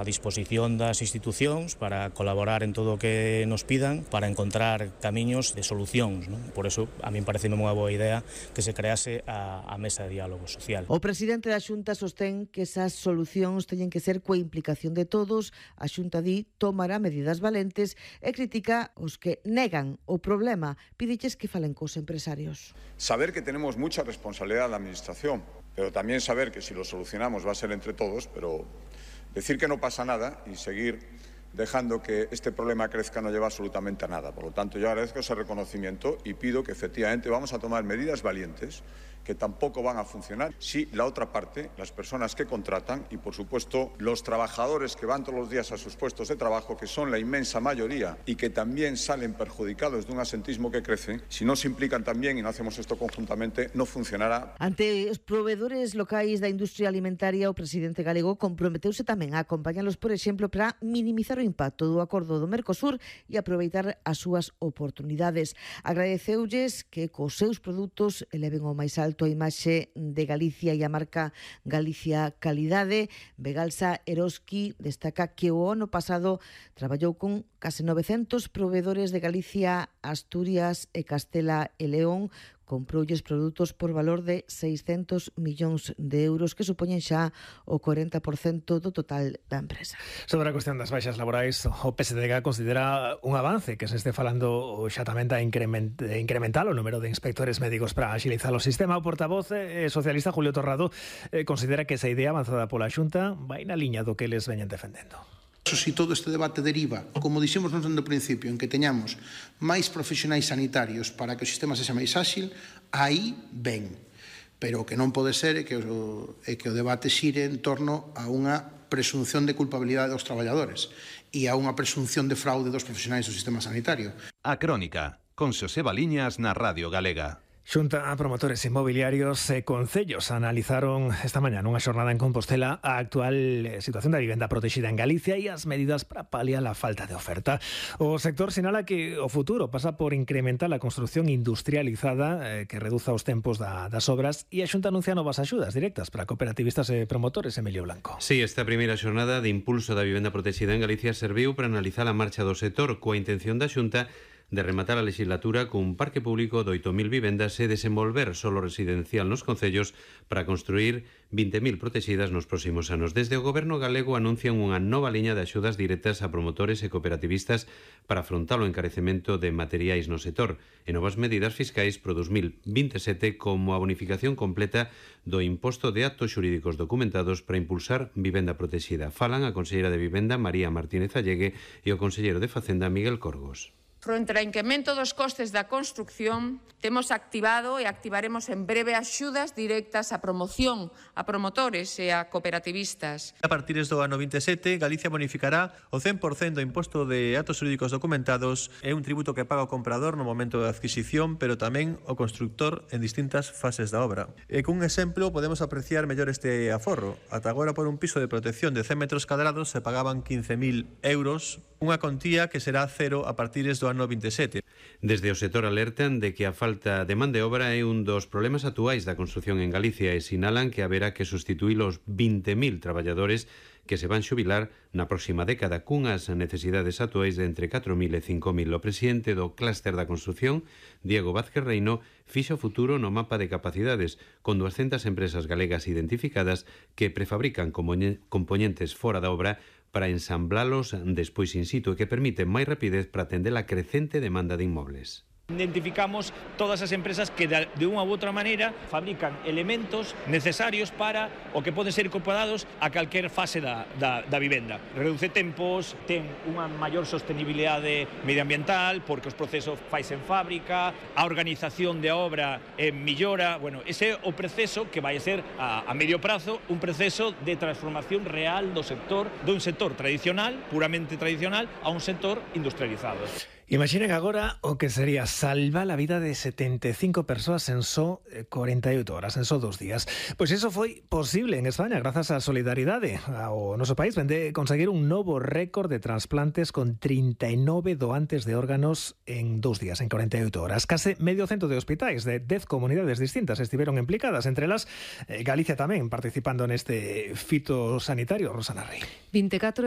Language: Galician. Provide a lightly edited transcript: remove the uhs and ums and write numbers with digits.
disposición das institucións para colaborar en todo o que nos pidan para encontrar camiños de solucións, non? Por eso, a min parece unha boa idea que se crease a mesa de diálogo social. O presidente da Xunta sostén que esas solucións teñen que ser coa implicación de todos. A Xunta di tomará medidas valentes e critica os que negan o problema. Pídelles que falen cos empresarios. Saber que tenemos mucha responsabilidad en la administración, pero también saber que si lo solucionamos va a ser entre todos, pero decir que no pasa nada y seguir dejando que este problema crezca no lleva absolutamente a nada. Por lo tanto, yo agradezco ese reconocimiento y pido que efectivamente vamos a tomar medidas valientes que tampoco van a funcionar si la otra parte, las personas que contratan y, por supuesto, los trabajadores que van todos los días a sus puestos de trabajo, que son la inmensa mayoría y que también salen perjudicados de un absentismo que crece, si no se implican también y no hacemos esto conjuntamente, no funcionará. Ante os proveedores locais da industria alimentaria, o presidente galego comprometeuse tamén a acompañalos, por exemplo, para minimizar o impacto do acordo do Mercosur e aproveitar as súas oportunidades. Agradeceulles que cos seus produtos eleven ao máis alto a imaxe de Galicia e a marca Galicia Calidade. Begalsa Eroski destaca que o ano pasado traballou con case 900 proveedores de Galicia, Asturias e Castela e León. Comproulles produtos por valor de 600 millóns de euros, que supoñen xa o 40% do total da empresa. Sobre a cuestión das baixas laborais, o PSDG considera un avance que se este falando xa tamén da incrementar o número de inspectores médicos para agilizar o sistema. O portavoz socialista Julio Torrado considera que esa idea avanzada pola Xunta vai na liña do que eles veñen defendendo. Se todo este debate deriva, como dixemos nos no principio, en que teñamos máis profesionais sanitarios para que o sistema sexa máis áxil, aí ven. Pero o que non pode ser é que o debate xire en torno a unha presunción de culpabilidade dos traballadores e a unha presunción de fraude dos profesionais do sistema sanitario. A Crónica, con Xosé Baliñas na Radio Galega. Xunta a promotores inmobiliarios e concellos analizaron esta mañá nunha xornada en Compostela a actual situación da vivenda protexida en Galicia e as medidas para paliar a falta de oferta. O sector sinala que o futuro pasa por incrementar a construción industrializada que reduza os tempos das obras, e a Xunta anuncia novas axudas directas para cooperativistas e promotores. Emilio Blanco. Sí, esta primeira xornada de impulso da vivenda protexida en Galicia serviu para analizar a marcha do sector coa intención da Xunta de rematar a legislatura cun parque público de 8.000 vivendas e desenvolver solo residencial nos concellos para construir 20.000 protegidas nos próximos anos. Desde o Goberno galego anuncian unha nova liña de axudas directas a promotores e cooperativistas para afrontar o encarecemento de materiais no sector e novas medidas fiscais pro 2027 como a bonificación completa do imposto de actos xurídicos documentados para impulsar vivenda protexida. Falan a conselleira de Vivenda María Martínez Allegue e o conselleiro de Facenda Miguel Corgos. Fronte ao incremento dos costes da construción, temos activado e activaremos en breve axudas directas á promoción, a promotores e a cooperativistas. A partir do ano 27, Galicia bonificará o 100% do imposto de actos xurídicos documentados. É un tributo que paga o comprador no momento da adquisición, pero tamén o constructor en distintas fases da obra. E cun exemplo podemos apreciar mellor este aforro. Ata agora, por un piso de protección de 100 metros cadrados se pagaban 15.000 euros, unha contía que será cero a partir do ano 27. Desde o sector alertan de que a falta de man de obra é un dos problemas actuais da construción en Galicia e sinalan que haberá que sustituir os 20.000 traballadores que se van xubilar na próxima década cunhas necesidades actuais de entre 4.000 e 5.000. O presidente do clúster da construción, Diego Vázquez Reino, fixo futuro no mapa de capacidades con 200 empresas galegas identificadas que prefabrican componentes fora da obra para ensamblalos despois in situ e que permiten máis rapidez para atender a crecente demanda de inmobles. Identificamos todas as empresas que de unha u outra maneira fabrican elementos necesarios para o que poden ser incorporados a calquer fase da vivenda. Reduce tempos, ten unha maior sostenibilidade medioambiental porque os procesos faise en fábrica, a organización de obra millora. Bueno, ese é o proceso que vai ser a medio prazo, un proceso de transformación real do sector, dun sector tradicional, puramente tradicional, a un sector industrializado. Imaginen agora o que sería salvar a vida de 75 persoas en só 48 horas, en só 2 días. Pois iso foi posible en España grazas á solidaridade. O noso país vende conseguir un novo récord de trasplantes con 39 doantes de órganos en 2 días, en 48 horas. Case medio cento de hospitais de 10 comunidades distintas estiveron implicadas, entre elas Galicia tamén participando neste fito sanitario. Rosana Rey. 24